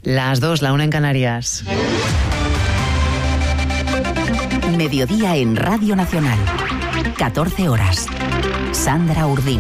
Las 2, la 1 en Canarias. Mediodía en Radio Nacional. 14 horas. Sandra Urdín.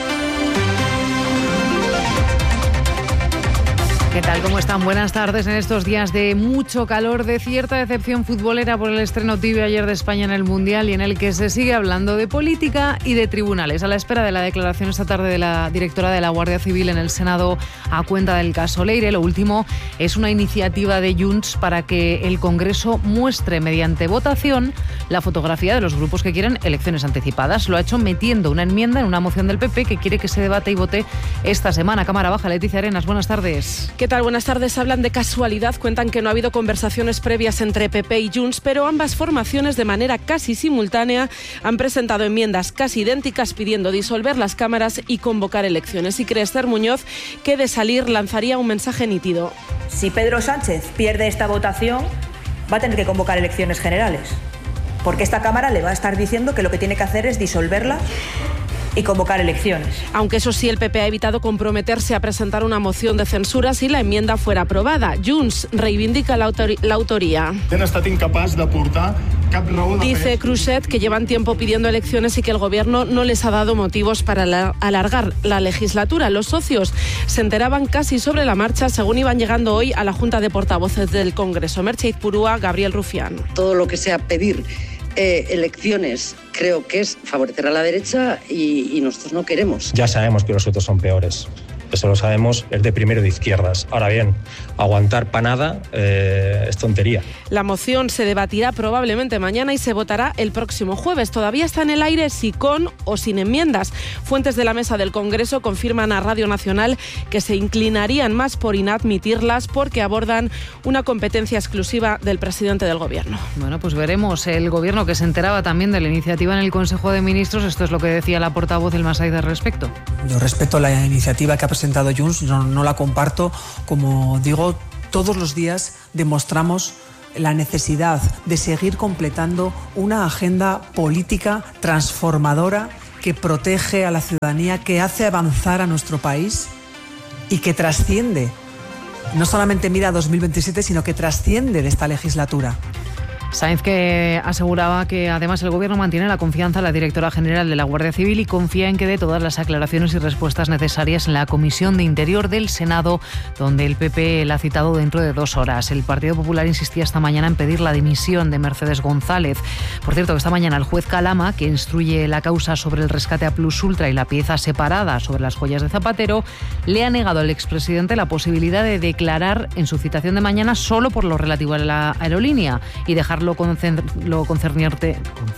¿Qué tal? ¿Cómo están? Buenas tardes. En estos días de mucho calor, de cierta decepción futbolera por el estreno tibio ayer de España en el Mundial y en el que se sigue hablando de política y de tribunales. A la espera de la declaración esta tarde de la directora de la Guardia Civil en el Senado a cuenta del caso Leire, lo último es una iniciativa de Junts para que el Congreso muestre mediante votación la fotografía de los grupos que quieren elecciones anticipadas. Lo ha hecho metiendo una enmienda en una moción del PP que quiere que se debate y vote esta semana. Cámara Baja, Leticia Arenas, buenas tardes. ¿Qué tal? Buenas tardes. Hablan de casualidad, cuentan que no ha habido conversaciones previas entre PP y Junts, pero ambas formaciones de manera casi simultánea han presentado enmiendas casi idénticas pidiendo disolver las cámaras y convocar elecciones. Y cree Esther Muñoz que de salir lanzaría un mensaje nítido. Si Pedro Sánchez pierde esta votación, va a tener que convocar elecciones generales, porque esta Cámara le va a estar diciendo que lo que tiene que hacer es disolverla y convocar elecciones. Aunque eso sí, el PP ha evitado comprometerse a presentar una moción de censura si la enmienda fuera aprobada. Junts reivindica la autoría. Dice Cruzet que llevan tiempo pidiendo elecciones y que el gobierno no les ha dado motivos para alargar la legislatura. Los socios se enteraban casi sobre la marcha según iban llegando hoy a la Junta de Portavoces del Congreso. Merche Izpurúa, Gabriel Rufián. Todo lo que sea pedir elecciones creo que es favorecer a la derecha y nosotros no queremos. Ya sabemos que los otros son peores. Eso lo sabemos, es de primero de izquierdas. Ahora bien, aguantar panada es tontería. La moción se debatirá probablemente mañana y se votará el próximo jueves. Todavía está en el aire si con o sin enmiendas. Fuentes de la mesa del Congreso confirman a Radio Nacional que se inclinarían más por inadmitirlas porque abordan una competencia exclusiva del presidente del Gobierno. Bueno, pues veremos. El Gobierno, que se enteraba también de la iniciativa en el Consejo de Ministros, esto es lo que decía la portavoz del Masai al respecto. Yo respeto la iniciativa que ha presentado Junts, no la comparto. Como digo, todos los días demostramos la necesidad de seguir completando una agenda política transformadora que protege a la ciudadanía, que hace avanzar a nuestro país y que trasciende, no solamente mira a 2027, sino que trasciende de esta legislatura. Sáenz, que aseguraba que además el Gobierno mantiene la confianza en la directora general de la Guardia Civil y confía en que dé todas las aclaraciones y respuestas necesarias en la Comisión de Interior del Senado, donde el PP la ha citado dentro de 2 horas. El Partido Popular insistía esta mañana en pedir la dimisión de Mercedes González. Por cierto, que esta mañana el juez Calama, que instruye la causa sobre el rescate a Plus Ultra y la pieza separada sobre las joyas de Zapatero, le ha negado al expresidente la posibilidad de declarar en su citación de mañana solo por lo relativo a la aerolínea y dejar lo concerniente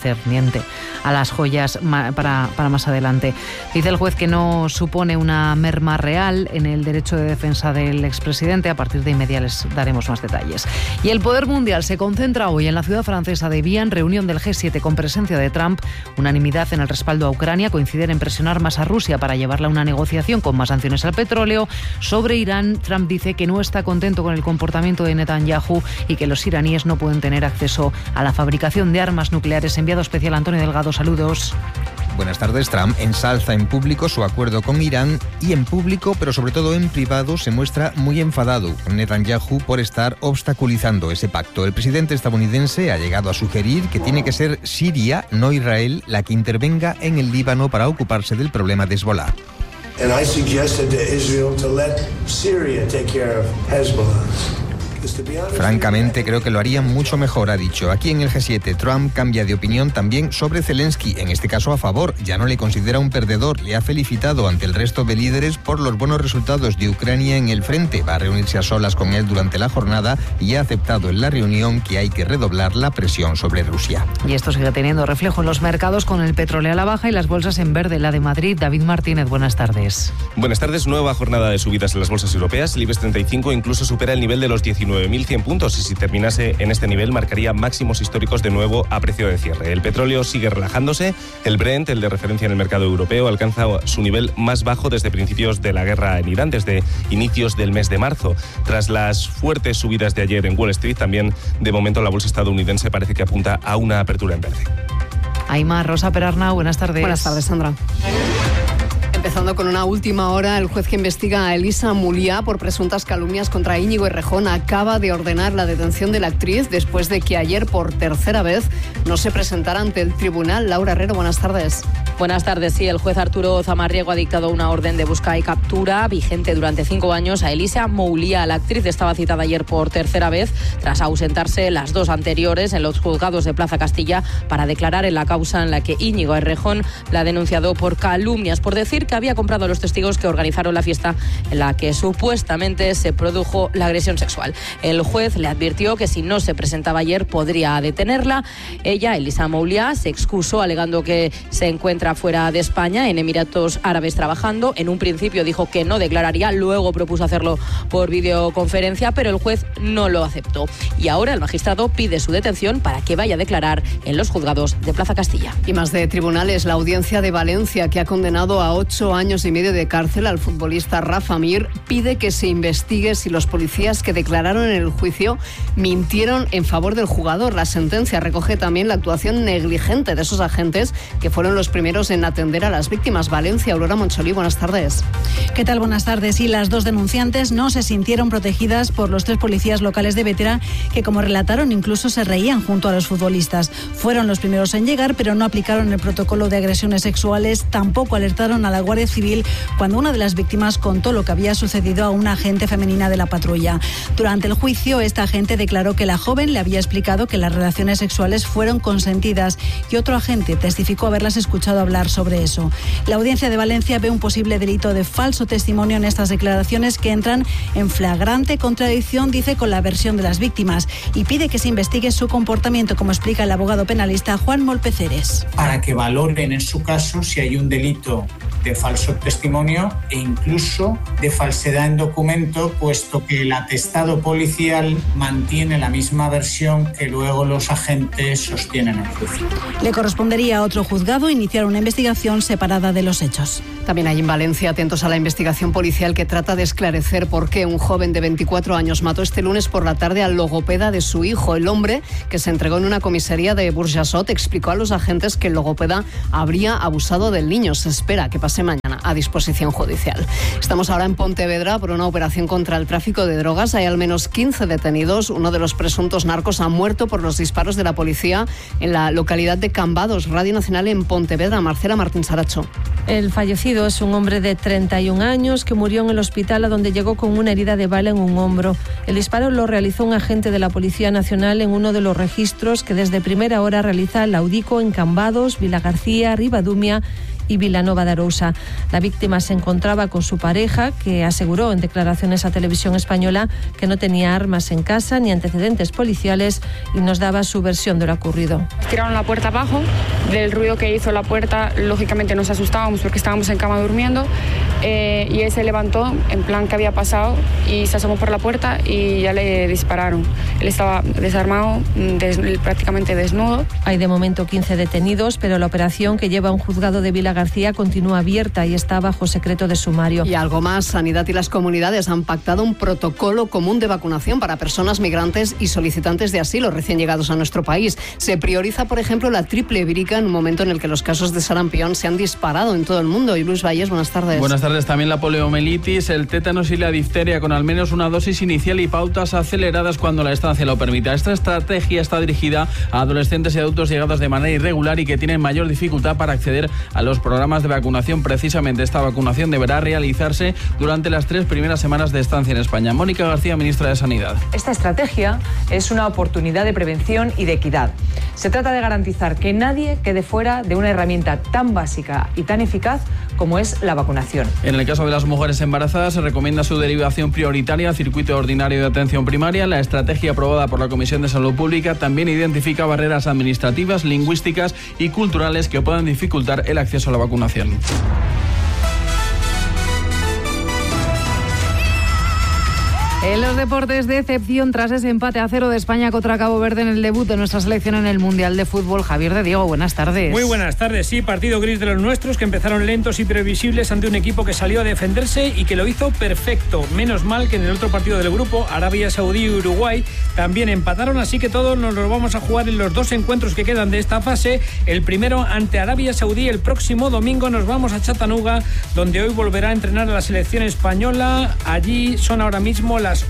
a las joyas para más adelante. Dice el juez que no supone una merma real en el derecho de defensa del expresidente. A partir de inmediato les daremos más detalles. Y el poder mundial se concentra hoy en la ciudad francesa de Vienne, reunión del G7 con presencia de Trump. Unanimidad en el respaldo a Ucrania, coinciden en presionar más a Rusia para llevarla a una negociación con más sanciones al petróleo. Sobre Irán, Trump dice que no está contento con el comportamiento de Netanyahu y que los iraníes no pueden tener acceso a la fabricación de armas nucleares. Enviado especial Antonio Delgado, saludos. Buenas tardes. Trump ensalza en público su acuerdo con Irán y en público, pero sobre todo en privado, se muestra muy enfadado con Netanyahu por estar obstaculizando ese pacto. El presidente estadounidense ha llegado a sugerir que tiene que ser Siria, no Israel, la que intervenga en el Líbano para ocuparse del problema de Hezbollah. And I suggested to Israel to let Syria take care of Hezbollah. Francamente, creo que lo harían mucho mejor, ha dicho. Aquí en el G7, Trump cambia de opinión también sobre Zelensky, en este caso a favor. Ya no le considera un perdedor, le ha felicitado ante el resto de líderes por los buenos resultados de Ucrania en el frente. Va a reunirse a solas con él durante la jornada y ha aceptado en la reunión que hay que redoblar la presión sobre Rusia. Y esto sigue teniendo reflejo en los mercados, con el petróleo a la baja y las bolsas en verde. La de Madrid, David Martínez, buenas tardes. Buenas tardes. Nueva jornada de subidas en las bolsas europeas. El IBEX 35 incluso supera el nivel de los 19.100 puntos y si terminase en este nivel marcaría máximos históricos de nuevo a precio de cierre. El petróleo sigue relajándose. El Brent, el de referencia en el mercado europeo, alcanza su nivel más bajo desde principios de la guerra en Irán, desde inicios del mes de marzo. Tras las fuertes subidas de ayer en Wall Street, también de momento la bolsa estadounidense parece que apunta a una apertura en verde. Aymar, Rosa Perarnau, buenas tardes. Buenas tardes, Sandra. Empezando con una última hora, el juez que investiga a Elisa Muliá por presuntas calumnias contra Íñigo Errejón acaba de ordenar la detención de la actriz después de que ayer por tercera vez no se presentara ante el tribunal. Laura Herrero, buenas tardes. Buenas tardes. Sí, el juez Arturo Zamarriego ha dictado una orden de busca y captura vigente durante 5 años a Elisa Muliá. La actriz estaba citada ayer por tercera vez tras ausentarse las 2 anteriores en los juzgados de Plaza Castilla para declarar en la causa en la que Íñigo Errejón la ha denunciado por calumnias, por decir que había comprado a los testigos que organizaron la fiesta en la que supuestamente se produjo la agresión sexual. El juez le advirtió que si no se presentaba ayer podría detenerla. Ella, Elisa Muliá, se excusó alegando que se encuentra fuera de España, en Emiratos Árabes, trabajando. En un principio dijo que no declararía, luego propuso hacerlo por videoconferencia, pero el juez no lo aceptó. Y ahora el magistrado pide su detención para que vaya a declarar en los juzgados de Plaza Castilla. Y más de tribunales, la audiencia de Valencia, que ha condenado a 8 años y medio de cárcel al futbolista Rafa Mir, pide que se investigue si los policías que declararon en el juicio mintieron en favor del jugador. La sentencia recoge también la actuación negligente de esos agentes que fueron los primeros en atender a las víctimas. Valencia, Aurora Moncholí, buenas tardes. ¿Qué tal? Buenas tardes. Y las 2 denunciantes no se sintieron protegidas por los 3 policías locales de Bétera, que, como relataron, incluso se reían junto a los futbolistas. Fueron los primeros en llegar, pero no aplicaron el protocolo de agresiones sexuales, tampoco alertaron a la Guardia Civil cuando una de las víctimas contó lo que había sucedido a una agente femenina de la patrulla. Durante el juicio, esta agente declaró que la joven le había explicado que las relaciones sexuales fueron consentidas y otro agente testificó haberlas escuchado hablar sobre eso. La audiencia de Valencia ve un posible delito de falso testimonio en estas declaraciones que entran en flagrante contradicción, dice, con la versión de las víctimas, y pide que se investigue su comportamiento, como explica el abogado penalista Juan Molpeceres. Para que valoren en su caso si hay un delito de falso testimonio e incluso de falsedad en documento, puesto que el atestado policial mantiene la misma versión que luego los agentes sostienen en el juicio. Le correspondería a otro juzgado iniciar una investigación separada de los hechos. También hay en Valencia, atentos a la investigación policial que trata de esclarecer por qué un joven de 24 años mató este lunes por la tarde al logopeda de su hijo. El hombre, que se entregó en una comisaría de Burjasot, explicó a los agentes que el logopeda habría abusado del niño. Se espera que pase mañana a disposición judicial. Estamos ahora en Pontevedra por una operación contra el tráfico de drogas. Hay al menos 15 detenidos. Uno de los presuntos narcos ha muerto por los disparos de la policía en la localidad de Cambados. Radio Nacional en Pontevedra. Marcela Martín Saracho. El fallecido es un hombre de 31 años que murió en el hospital, a donde llegó con una herida de bala en un hombro. El disparo lo realizó un agente de la Policía Nacional en uno de los registros que desde primera hora realiza el Laudico en Cambados, Vilagarcía, Ribadumia y Vilanova de Arousa. La víctima se encontraba con su pareja, que aseguró en declaraciones a Televisión Española que no tenía armas en casa ni antecedentes policiales, y nos daba su versión de lo ocurrido. Tiraron la puerta abajo, del ruido que hizo la puerta, lógicamente nos asustábamos porque estábamos en cama durmiendo, y él se levantó en plan que había pasado y se asomó por la puerta y ya le dispararon. Él estaba desarmado, prácticamente desnudo. Hay de momento 15 detenidos, pero la operación, que lleva a un juzgado de Vilagarcía, continúa abierta y está bajo secreto de sumario. Y algo más, Sanidad y las comunidades han pactado un protocolo común de vacunación para personas migrantes y solicitantes de asilo recién llegados a nuestro país. Se prioriza, por ejemplo, la triple vírica en un momento en el que los casos de sarampión se han disparado en todo el mundo. Y Luis Valles, buenas tardes. Buenas tardes. También la poliomielitis, el tétanos y la difteria, con al menos una dosis inicial y pautas aceleradas cuando la estancia lo permita. Esta estrategia está dirigida a adolescentes y adultos llegados de manera irregular y que tienen mayor dificultad para acceder a los programas de vacunación. Precisamente esta vacunación deberá realizarse durante las 3 primeras semanas de estancia en España. Mónica García, ministra de Sanidad. Esta estrategia es una oportunidad de prevención y de equidad. Se trata de garantizar que nadie quede fuera de una herramienta tan básica y tan eficaz como es la vacunación. En el caso de las mujeres embarazadas, se recomienda su derivación prioritaria al circuito ordinario de atención primaria. La estrategia aprobada por la Comisión de Salud Pública también identifica barreras administrativas, lingüísticas y culturales que puedan dificultar el acceso a la vacunación. En los deportes, decepción tras ese empate a 0 de España contra Cabo Verde en el debut de nuestra selección en el Mundial de Fútbol. Javier de Diego, buenas tardes. Muy buenas tardes, sí, partido gris de los nuestros que empezaron lentos y previsibles ante un equipo que salió a defenderse y que lo hizo perfecto. Menos mal que en el otro partido del grupo, Arabia Saudí y Uruguay, también empataron, así que todos nos lo vamos a jugar en los dos encuentros que quedan de esta fase. El primero ante Arabia Saudí, el próximo domingo nos vamos a Chattanooga, donde hoy volverá a entrenar a la selección española. Allí son ahora mismo las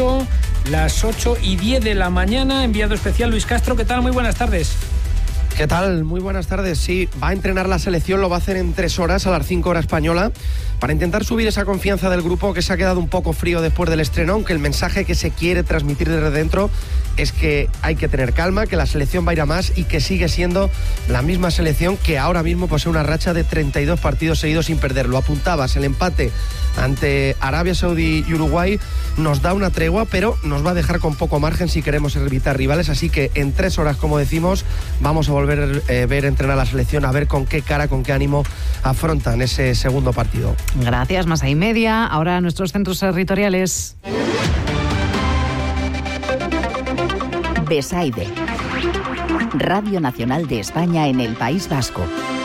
8:10 de la mañana. Enviado especial Luis Castro, ¿qué tal? Muy buenas tardes. ¿Qué tal? Muy buenas tardes. Sí, va a entrenar la selección, lo va a hacer en 3 horas, a las 5 horas española, para intentar subir esa confianza del grupo que se ha quedado un poco frío después del estreno, aunque el mensaje que se quiere transmitir desde dentro es que hay que tener calma, que la selección va a ir a más y que sigue siendo la misma selección que ahora mismo posee una racha de 32 partidos seguidos sin perder. Lo apuntabas, el empate ante Arabia Saudí y Uruguay nos da una tregua, pero nos va a dejar con poco margen si queremos evitar rivales, así que en 3 horas, como decimos, vamos a volver a ver entrenar a la selección, a ver con qué cara, con qué ánimo afrontan ese segundo partido. Gracias, más y media. Ahora a nuestros centros territoriales. Besaide, Radio Nacional de España en el País Vasco.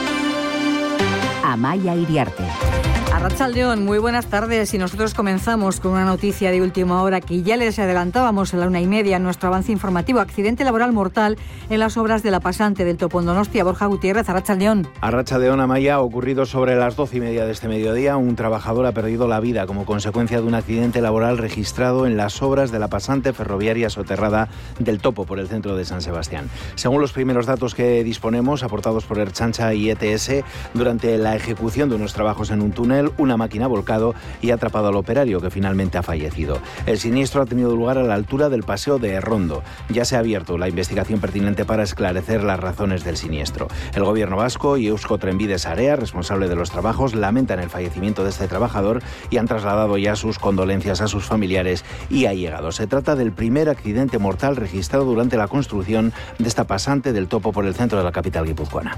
Amaia Iriarte. Arratsaldeon, muy buenas tardes, y nosotros comenzamos con una noticia de última hora que ya les adelantábamos a la 1:30 en nuestro avance informativo. Accidente laboral mortal en las obras de la pasante del Topo en Donostia. Borja Gutiérrez, Arratsaldeon. Arratsaldeon, Amaya. Ocurrido sobre las 12:30 de este mediodía. Un trabajador ha perdido la vida como consecuencia de un accidente laboral registrado en las obras de la pasante ferroviaria soterrada del Topo por el centro de San Sebastián. Según los primeros datos que disponemos, aportados por Ertzaintza y ETS, durante la ejecución de unos trabajos en un túnel, una máquina ha volcado y ha atrapado al operario, que finalmente ha fallecido. El siniestro ha tenido lugar a la altura del paseo de Errondo. Ya se ha abierto la investigación pertinente para esclarecer las razones del siniestro. El gobierno vasco y Eusko Trenbide Sarea, responsable de los trabajos, lamentan el fallecimiento de este trabajador y han trasladado ya sus condolencias a sus familiares y allegados. Se trata del primer accidente mortal registrado durante la construcción de esta pasante del Topo por el centro de la capital guipuzcoana.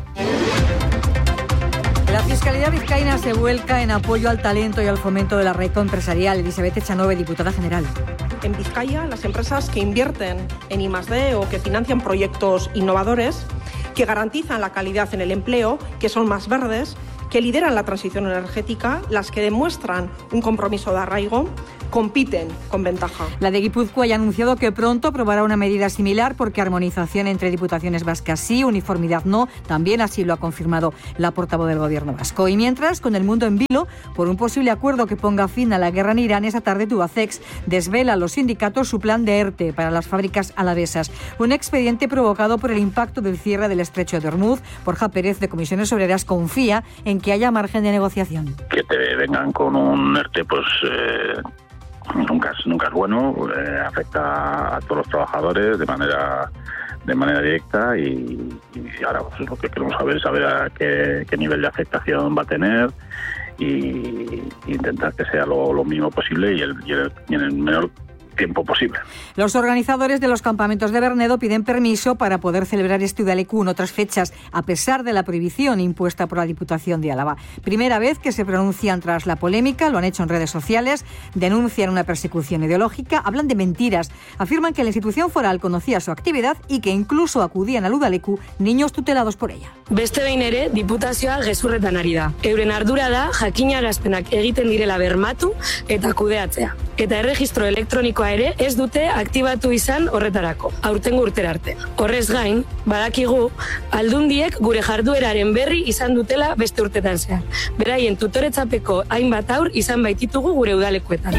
La Fiscalía vizcaína se vuelca en apoyo al talento y al fomento de la red empresarial. Elisabeth Echanove, diputada general. En Vizcaya, las empresas que invierten en I+D o que financian proyectos innovadores, que garantizan la calidad en el empleo, que son más verdes, que lideran la transición energética, las que demuestran un compromiso de arraigo, compiten con ventaja. La de Guipúzcoa ya ha anunciado que pronto aprobará una medida similar, porque armonización entre diputaciones vascas sí, uniformidad no. También así lo ha confirmado la portavoz del gobierno vasco. Y mientras, con el mundo en vilo por un posible acuerdo que ponga fin a la guerra en Irán, esta tarde Tubacex desvela a los sindicatos su plan de ERTE para las fábricas alavesas. Un expediente provocado por el impacto del cierre del estrecho de Hormuz. Borja Pérez, de Comisiones Obreras, confía en que haya margen de negociación. Que te vengan con un ERTE, pues nunca es bueno, afecta a todos los trabajadores de manera directa y ahora pues, lo que queremos saber a qué nivel de afectación va a tener y intentar que sea lo mínimo posible y en el menor tiempo posible. Los organizadores de los campamentos de Bernedo piden permiso para poder celebrar este Udaleku en otras fechas, a pesar de la prohibición impuesta por la Diputación de Álava. Primera vez que se pronuncian tras la polémica, lo han hecho en redes sociales, denuncian una persecución ideológica, hablan de mentiras, afirman que la institución foral conocía su actividad y que incluso acudían al Udaleku niños tutelados por ella. Beste behin ere, diputazioa gezurretan ari da. Euren ardura da jakinarazpenak egiten direla bermatu eta kudeatzea. Eta erregistro elektronikoa ere ez dute aktibatu izan horretarako, aurtengo urtera arte. Horrez gain, badakigu, aldundiek gure jardueraren berri izan dutela beste urtetan zehar. Beraien tutoretzapeko hainbat haur izan baititugu gure udalekuetan.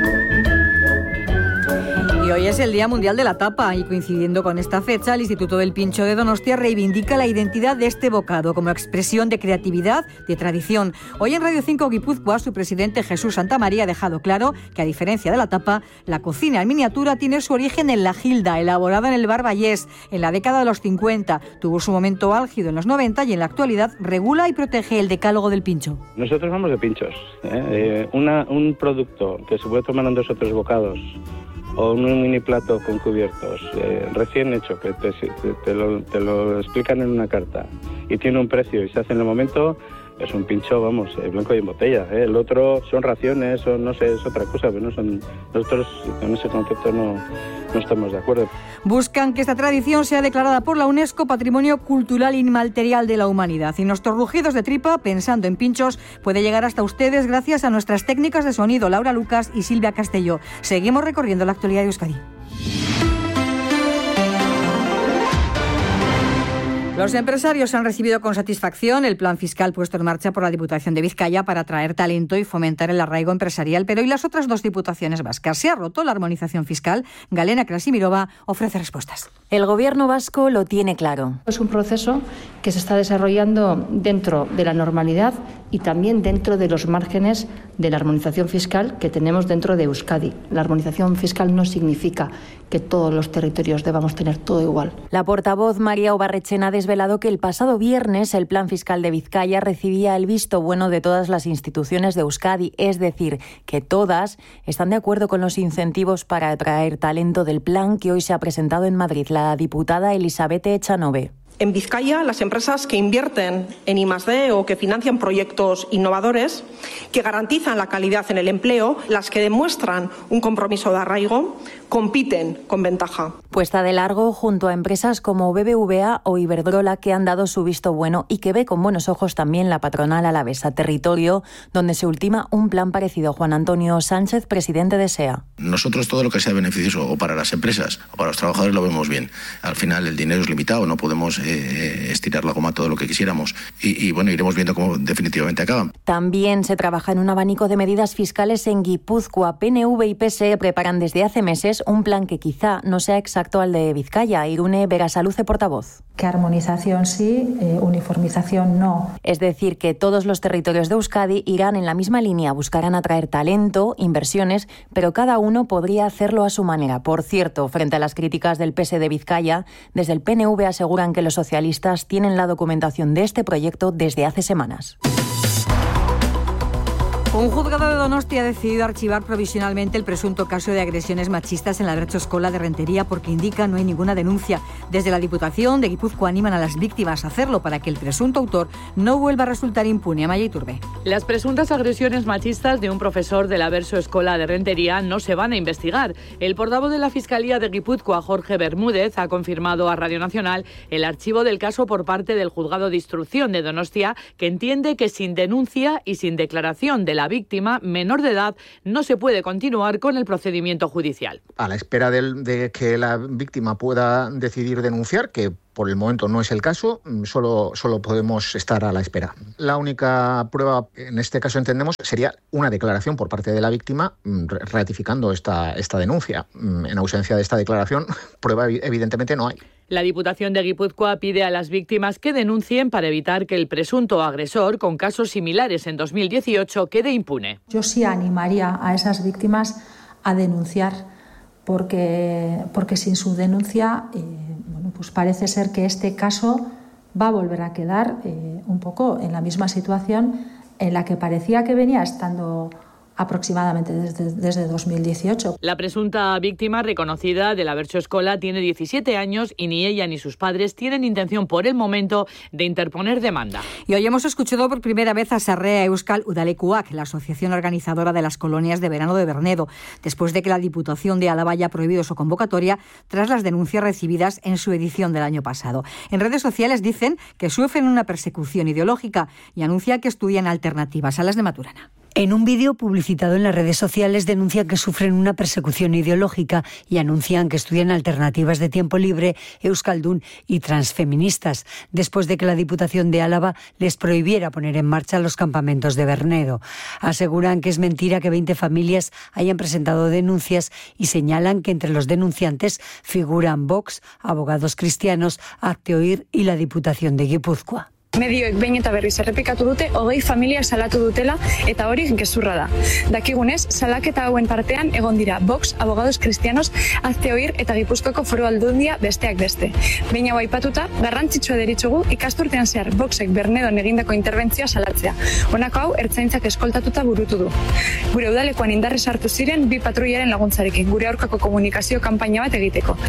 Y hoy es el Día Mundial de la Tapa y coincidiendo con esta fecha, el Instituto del Pincho de Donostia reivindica la identidad de este bocado como expresión de creatividad, de tradición. Hoy en Radio 5 Guipúzcoa, su presidente Jesús Santamaría ha dejado claro que, a diferencia de la tapa, la cocina en miniatura tiene su origen en la gilda, elaborada en el bar Vallés en la década de los 50. Tuvo su momento álgido en los 90 y en la actualidad regula y protege el decálogo del pincho. Nosotros vamos de pinchos. Un producto que se puede tomar en 2 o 3 bocados o un mini plato con cubiertos recién hecho, que te lo explican en una carta y tiene un precio y se hace en el momento, es un pincho, vamos, blanco y en botella. El otro son raciones, no sé, es otra cosa, pero nosotros con ese concepto no estamos de acuerdo. Buscan que esta tradición sea declarada por la UNESCO Patrimonio Cultural Inmaterial de la Humanidad. Y nuestros rugidos de tripa, pensando en pinchos, puede llegar hasta ustedes gracias a nuestras técnicas de sonido, Laura Lucas y Silvia Castelló. Seguimos recorriendo la actualidad de Euskadi. Los empresarios han recibido con satisfacción el plan fiscal puesto en marcha por la Diputación de Vizcaya para atraer talento y fomentar el arraigo empresarial, pero ¿y las otras dos diputaciones vascas? ¿Se ha roto la armonización fiscal? Galena Krasimirova ofrece respuestas. El Gobierno vasco lo tiene claro. Es un proceso que se está desarrollando dentro de la normalidad y también dentro de los márgenes de la armonización fiscal que tenemos dentro de Euskadi. La armonización fiscal no significa que todos los territorios debamos tener todo igual. La portavoz María Obarrechena ha desvelado que el pasado viernes el plan fiscal de Vizcaya recibía el visto bueno de todas las instituciones de Euskadi, es decir, que todas están de acuerdo con los incentivos para atraer talento del plan que hoy se ha presentado en Madrid. La diputada Elizabeth Echanove. En Vizcaya, las empresas que invierten en I+D o que financian proyectos innovadores, que garantizan la calidad en el empleo, las que demuestran un compromiso de arraigo, compiten con ventaja. Puesta de largo junto a empresas como BBVA o Iberdrola, que han dado su visto bueno y que ve con buenos ojos también la patronal alavesa, territorio donde se ultima un plan parecido. Juan Antonio Sánchez, presidente de SEA. Nosotros todo lo que sea beneficioso o para las empresas o para los trabajadores lo vemos bien. Al final el dinero es limitado, no podemos estirar la goma todo lo que quisiéramos y bueno, iremos viendo cómo definitivamente acaban. También se trabaja en un abanico de medidas fiscales en Guipúzcoa. PNV y PSE preparan desde hace meses un plan que quizá no sea exacto al de Vizcaya. Irune Berasaluce, portavoz. Que armonización sí, uniformización no. Es decir, que todos los territorios de Euskadi irán en la misma línea, buscarán atraer talento, inversiones, pero cada uno podría hacerlo a su manera. Por cierto, frente a las críticas del PS de Vizcaya, desde el PNV aseguran que los socialistas tienen la documentación de este proyecto desde hace semanas. Un juzgado de Donostia ha decidido archivar provisionalmente el presunto caso de agresiones machistas en la Bertso-Eskola de Rentería porque indica no hay ninguna denuncia. Desde la Diputación de Guipúzcoa animan a las víctimas a hacerlo para que el presunto autor no vuelva a resultar impune. Amaya Iturbe. Las presuntas agresiones machistas de un profesor de la Bertso-Eskola de Rentería no se van a investigar. El portavoz de la Fiscalía de Guipúzcoa, Jorge Bermúdez, ha confirmado a Radio Nacional el archivo del caso por parte del Juzgado de Instrucción de Donostia, que entiende que sin denuncia y sin declaración de la víctima menor de edad no se puede continuar con el procedimiento judicial. A la espera de que la víctima pueda decidir denunciar, que por el momento no es el caso, solo podemos estar a la espera. La única prueba, en este caso entendemos, sería una declaración por parte de la víctima ratificando esta denuncia. En ausencia de esta declaración, prueba evidentemente no hay. La Diputación de Guipúzcoa pide a las víctimas que denuncien para evitar que el presunto agresor, con casos similares en 2018, quede impune. Yo sí animaría a esas víctimas a denunciar, porque sin su denuncia, pues parece ser que este caso va a volver a quedar un poco en la misma situación en la que parecía que venía estando aproximadamente desde 2018. La presunta víctima reconocida de la Bertso-Eskola tiene 17 años y ni ella ni sus padres tienen intención por el momento de interponer demanda. Y hoy hemos escuchado por primera vez a Sarrea Euskal Udalekuak, la asociación organizadora de las colonias de verano de Bernedo, después de que la Diputación de Álava haya prohibido su convocatoria tras las denuncias recibidas en su edición del año pasado. En redes sociales dicen que sufren una persecución ideológica y anuncian que estudian alternativas a las de Maturana. En un vídeo publicitado en las redes sociales denuncian que sufren una persecución ideológica y anuncian que estudian alternativas de tiempo libre, euskaldun y transfeministas, después de que la Diputación de Álava les prohibiera poner en marcha los campamentos de Bernedo. Aseguran que es mentira que 20 familias hayan presentado denuncias y señalan que entre los denunciantes figuran Vox, Abogados Cristianos, Hazte Oír y la Diputación de Guipúzcoa. Medioek behin eta berriz errepikatu dute 20 familia salatu dutela eta hori gezurra da. Dakigunez, salaketa hauen partean egon dira Vox, Abogados Cristianos, Hazte Oír eta Gipuzkoako Foru Aldundia besteak beste. Behin hau aipatuta, garrantzitsua deritzugu ikasturtean zehar Voxek Bernedon egindako interbentzioa salatzea. Honako hau ertzaintzak eskoltatuta burutu du. Gure udalekoan indarrez hartu ziren 2 patruilaren laguntzarekin, gure aurkako komunikazio kanpaina bat egiteko.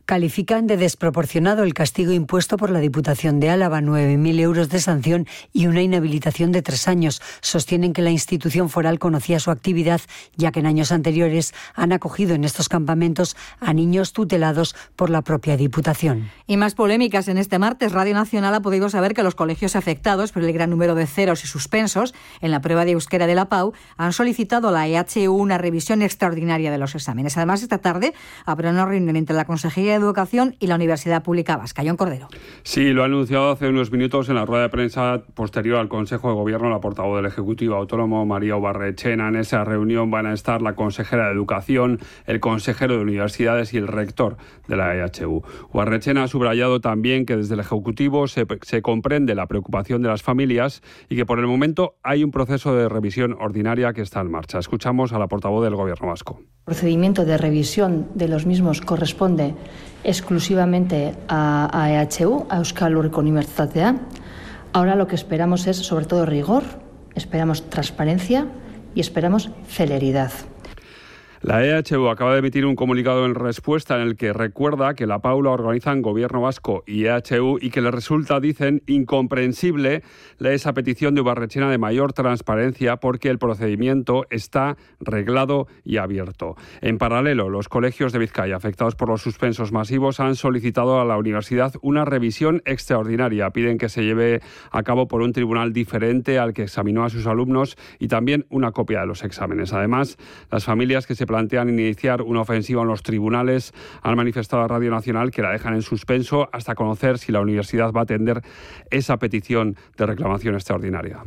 Califican de desproporcionado el castigo impuesto por la Diputación de Álava, 9.000 euros de sanción y una inhabilitación de 3 años. Sostienen que la institución foral conocía su actividad, ya que en años anteriores han acogido en estos campamentos a niños tutelados por la propia Diputación. Y más polémicas en este martes. Radio Nacional ha podido saber que los colegios afectados por el gran número de ceros y suspensos en la prueba de euskera de la PAU han solicitado a la EHU una revisión extraordinaria de los exámenes. Además, esta tarde habrá una reunión entre la Consejería de Educación y la Universidad Pública Vasca. Jon Cordero. Sí, lo ha anunciado hace unos minutos en la rueda de prensa posterior al Consejo de Gobierno la portavoz del Ejecutivo Autónomo, María Ubarretxena. En esa reunión van a estar la consejera de Educación, el consejero de Universidades y el rector de la EHU. Ubarretxena ha subrayado también que desde el Ejecutivo se comprende la preocupación de las familias y que por el momento hay un proceso de revisión ordinaria que está en marcha. Escuchamos a la portavoz del Gobierno vasco. El procedimiento de revisión de los mismos corresponde exclusivamente a EHU, a Euskal Herriko Unibertsitatea. Ahora lo que esperamos es sobre todo rigor, esperamos transparencia y esperamos celeridad. La EHU acaba de emitir un comunicado en respuesta en el que recuerda que la PAU la organizan Gobierno Vasco y EHU y que le resulta, dicen, incomprensible esa petición de Ubarretxena de mayor transparencia porque el procedimiento está reglado y abierto. En paralelo, los colegios de Vizcaya afectados por los suspensos masivos han solicitado a la universidad una revisión extraordinaria. Piden que se lleve a cabo por un tribunal diferente al que examinó a sus alumnos y también una copia de los exámenes. Además, las familias que se plantean iniciar una ofensiva en los tribunales han manifestado a Radio Nacional que la dejan en suspenso hasta conocer si la universidad va a atender esa petición de reclamación extraordinaria.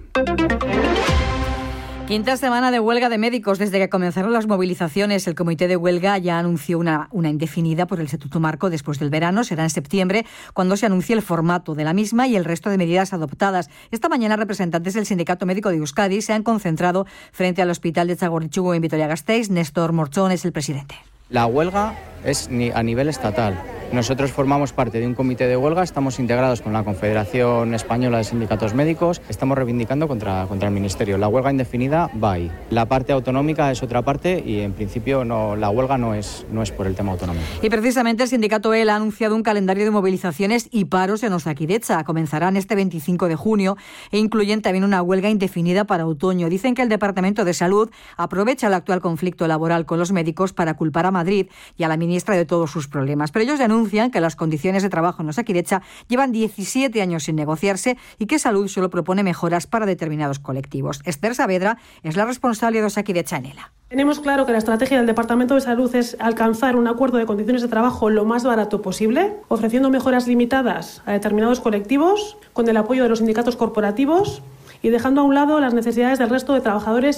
Quinta semana de huelga de médicos. Desde que comenzaron las movilizaciones, el comité de huelga ya anunció una indefinida por el Estatuto Marco después del verano. Será en septiembre cuando se anuncie el formato de la misma y el resto de medidas adoptadas. Esta mañana, representantes del Sindicato Médico de Euskadi se han concentrado frente al Hospital de Txagorritxu en Vitoria-Gasteiz. Néstor Morchón es el presidente. La huelga es a nivel estatal. Nosotros formamos parte de un comité de huelga, estamos integrados con la Confederación Española de Sindicatos Médicos, estamos reivindicando contra el Ministerio. La huelga indefinida va ahí. La parte autonómica es otra parte y en principio la huelga no es por el tema autonómico. Y precisamente el sindicato EL ha anunciado un calendario de movilizaciones y paros en Osakidetza. Comenzarán este 25 de junio e incluyen también una huelga indefinida para otoño. Dicen que el Departamento de Salud aprovecha el actual conflicto laboral con los médicos para culpar a Madrid y a la ministra de todos sus problemas. Pero ellos denuncian que las condiciones de trabajo en Osakidetza llevan 17 años sin negociarse y que Salud solo propone mejoras para determinados colectivos. Esther Saavedra es la responsable de Osakidetza en ELA. Tenemos claro que la estrategia del Departamento de Salud es alcanzar un acuerdo de condiciones de trabajo lo más barato posible, ofreciendo mejoras limitadas a determinados colectivos, con el apoyo de los sindicatos corporativos y dejando a un lado las necesidades del resto de trabajadores